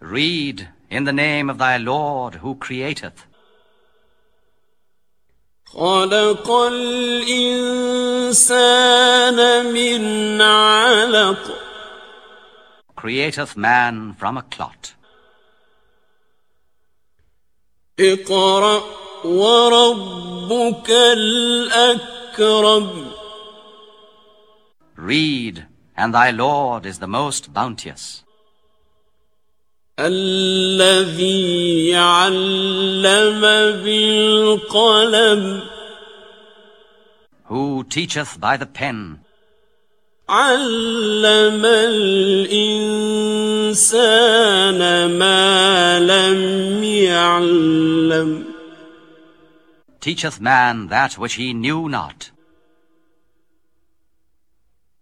Read in the name of thy Lord who createth. خلق الإنسان من علق. Createth man from a clot. اقرأ وربك الأكرم. Read, and thy Lord is the most bounteous. الذي علم بالقلم. Who teacheth by the pen. علم الإنسان ما لم يعلم. Teacheth man that which he knew not.